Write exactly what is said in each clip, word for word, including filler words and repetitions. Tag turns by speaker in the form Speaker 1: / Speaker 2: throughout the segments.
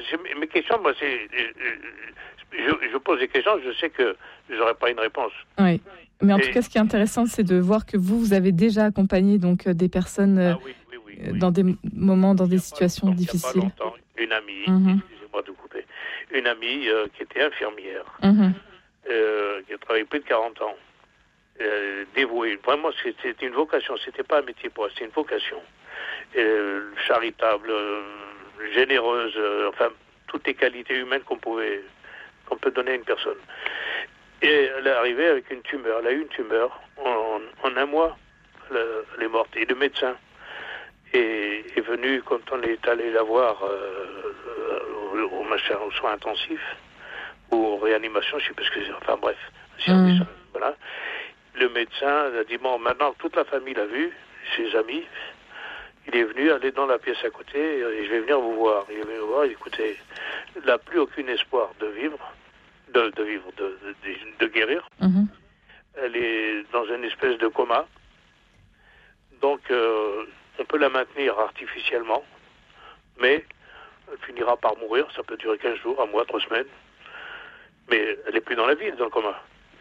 Speaker 1: c'est, mes questions, moi, c'est, je, je pose des questions, je sais que j'aurai pas une réponse.
Speaker 2: Oui. Mais en
Speaker 1: Et...
Speaker 2: tout cas, ce qui est intéressant, c'est de voir que vous, vous avez déjà accompagné donc des personnes
Speaker 1: ah, oui, oui, oui, oui.
Speaker 2: dans des moments, dans des situations
Speaker 1: longtemps,
Speaker 2: difficiles.
Speaker 1: Il n'y a pas longtemps, une amie,
Speaker 2: mm-hmm.
Speaker 1: excusez-moi de couper, une amie euh, qui était infirmière,
Speaker 2: mm-hmm.
Speaker 1: euh, qui a travaillé plus de quarante ans, euh, dévouée. Vraiment, c'était une vocation. C'était pas un métier pour elle, c'était une vocation. Euh, charitable, euh, généreuse, euh, enfin, toutes les qualités humaines qu'on pouvait, qu'on peut donner à une personne. Et elle est arrivée avec une tumeur. Elle a eu une tumeur en, en un mois. Elle, elle est morte. Et le médecin est, est venu quand on est allé la voir euh, au, au machin, aux soins intensifs ou aux réanimations, je sais pas ce que c'est. Enfin bref, service, mmh. voilà. Le médecin a dit bon, maintenant que toute la famille l'a vu, ses amis, il est venu aller dans la pièce à côté et je vais venir vous voir. Il est venu vous voir. Écoutez, elle n'a plus aucun espoir de vivre. De, de vivre, de, de, de guérir. Mm-hmm. Elle est dans une espèce de coma. Donc, euh, on peut la maintenir artificiellement, mais elle finira par mourir. Ça peut durer quinze jours, un mois, trois semaines. Mais elle n'est plus dans la vie, dans le coma.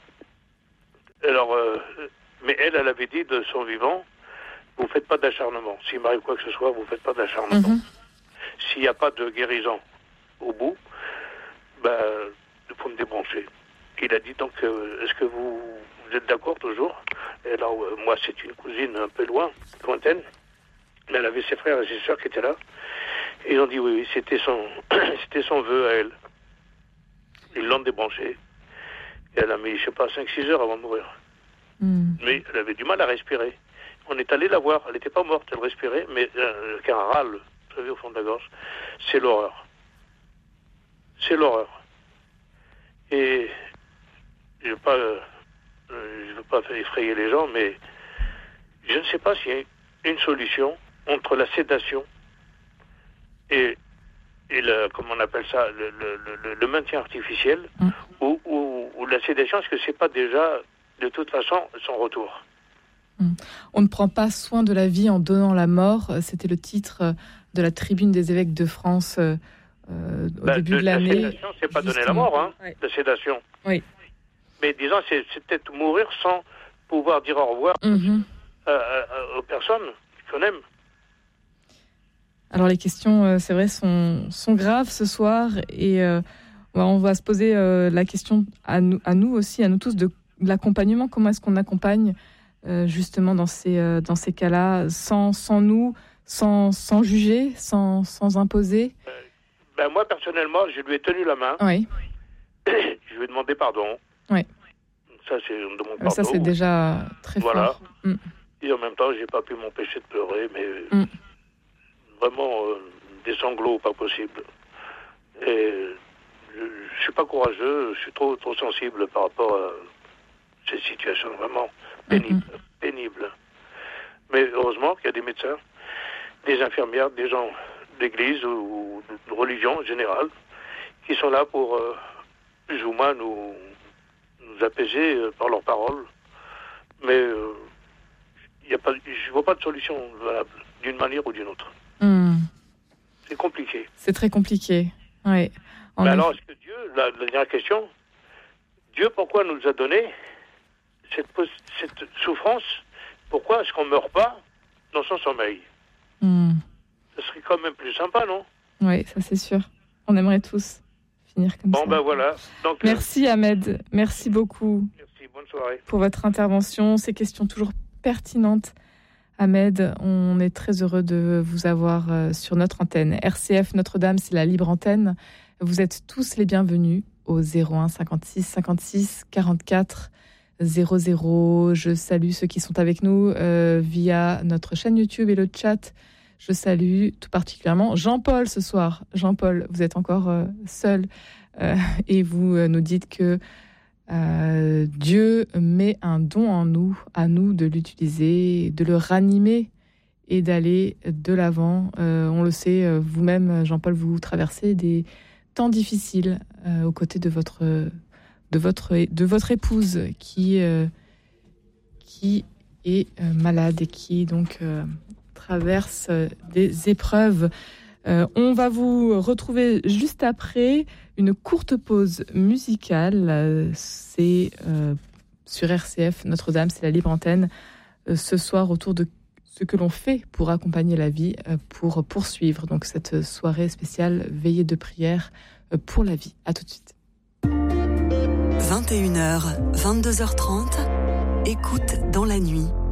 Speaker 1: Alors, euh, mais elle, elle avait dit de son vivant, vous ne faites pas d'acharnement. S'il m'arrive quoi que ce soit, vous ne faites pas d'acharnement. Mm-hmm. S'il n'y a pas de guérison au bout, ben... il faut me débrancher. Il a dit donc, euh, est-ce que vous, vous êtes d'accord toujours? Et alors, euh, moi, c'est une cousine un peu loin, lointaine, mais elle avait ses frères et ses sœurs qui étaient là. Et ils ont dit oui, oui, c'était son, c'était son vœu à elle. Ils l'ont débranché. Et elle a mis, je sais pas, cinq six heures avant de mourir. Mm. Mais elle avait du mal à respirer. On est allé la voir, elle n'était pas morte, elle respirait, mais euh, qu'un râle, vous savez, au fond de la gorge. C'est l'horreur. C'est l'horreur. Et je ne veux pas, euh, je veux pas effrayer les gens, mais je ne sais pas s'il y a une solution entre la sédation et, et le, comment on appelle ça, le, le, le, le maintien artificiel, mmh. ou, ou, ou la sédation, est-ce que c'est pas déjà, de toute façon, son retour?
Speaker 2: mmh. On ne prend pas soin de la vie en donnant la mort. C'était le titre de la tribune des évêques de France. Euh, Euh, au bah, début de, de l'année.
Speaker 1: La sédation, c'est pas donner la mort, hein, ouais. La sédation.
Speaker 2: Oui.
Speaker 1: Mais disons, c'est, c'est peut-être mourir sans pouvoir dire au revoir mm-hmm. euh, euh, aux personnes qu'on aime.
Speaker 2: Alors les questions, euh, c'est vrai, sont, sont graves ce soir et euh, on va se poser euh, la question à nous, à nous aussi, à nous tous, de, de l'accompagnement. Comment est-ce qu'on accompagne euh, justement dans ces, euh, dans ces cas-là, sans, sans nous, sans, sans juger, sans, sans imposer?
Speaker 1: euh, Ben moi, personnellement, je lui ai tenu la main.
Speaker 2: Oui.
Speaker 1: Je lui ai demandé pardon.
Speaker 2: Oui.
Speaker 1: Ça, c'est de mon pardon.
Speaker 2: Ça, c'est déjà très
Speaker 1: voilà.
Speaker 2: fort. Voilà. Mm.
Speaker 1: Et en même temps, j'ai pas pu m'empêcher de pleurer, mais mm. vraiment, euh, des sanglots, pas possible. Et je, je suis pas courageux, je suis trop, trop sensible par rapport à ces situations vraiment pénibles. Mm-hmm. pénibles. Mais heureusement qu'il y a des médecins, des infirmières, des gens d'église ou de religion en général, qui sont là pour euh, plus ou moins nous, nous apaiser euh, par leurs paroles. Mais euh, y a pas, je ne vois pas de solution valable, d'une manière ou d'une autre.
Speaker 2: Mmh.
Speaker 1: C'est compliqué.
Speaker 2: C'est très compliqué, oui.
Speaker 1: Mais alors, est-ce que Dieu, la, la dernière question, Dieu, pourquoi nous a donné cette, cette souffrance? Pourquoi est-ce qu'on ne meurt pas dans son sommeil?
Speaker 2: mmh.
Speaker 1: Ce serait quand même plus sympa, non?
Speaker 2: Oui, ça c'est sûr. On aimerait tous finir comme
Speaker 1: bon,
Speaker 2: ça.
Speaker 1: Bon, ben voilà. Donc,
Speaker 2: merci euh... Ahmed, merci beaucoup.
Speaker 1: Merci, bonne soirée.
Speaker 2: Pour votre intervention, ces questions toujours pertinentes. Ahmed, on est très heureux de vous avoir euh, sur notre antenne. R C F Notre-Dame, c'est la libre antenne. Vous êtes tous les bienvenus au zéro un cinquante-six cinquante-six quarante-quatre zéro zéro. Je salue ceux qui sont avec nous euh, via notre chaîne YouTube et le chat. Je salue tout particulièrement Jean-Paul ce soir. Jean-Paul, vous êtes encore euh, seul euh, et vous euh, nous dites que euh, Dieu met un don en nous, à nous de l'utiliser, de le ranimer et d'aller de l'avant. Euh, on le sait, vous-même, Jean-Paul, vous traversez des temps difficiles euh, aux côtés de votre, de votre, de votre épouse qui, euh, qui est euh, malade et qui donc... Euh, traverse des épreuves. Euh, on va vous retrouver juste après une courte pause musicale. Euh, c'est euh, sur R C F Notre-Dame, c'est la libre antenne. Euh, ce soir, autour de ce que l'on fait pour accompagner la vie, euh, pour poursuivre donc cette soirée spéciale veillée de prière euh, pour la vie. À tout de suite.
Speaker 3: vingt et une heures, vingt-deux heures trente, écoute dans la nuit.